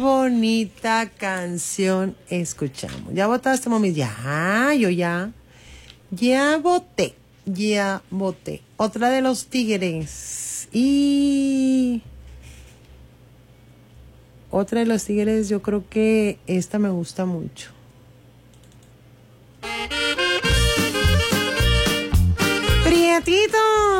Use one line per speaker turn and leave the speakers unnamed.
Bonita canción escuchamos. ¿Ya votaste, mami? Ya, yo ya. Ya voté. Ya voté. Otra de los Tigres. Y otra de los Tigres, yo creo que esta me gusta mucho.